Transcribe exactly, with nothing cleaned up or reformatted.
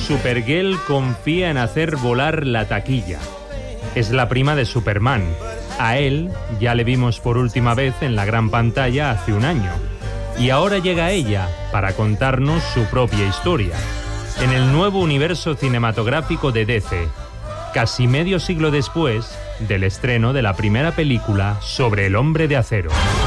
Supergirl confía en hacer volar la taquilla. Es la prima de Superman. A él ya le vimos por última vez en la gran pantalla hace un año. Y ahora llega ella para contarnos su propia historia. En el nuevo universo cinematográfico de D C, casi medio siglo después del estreno de la primera película sobre el Hombre de Acero.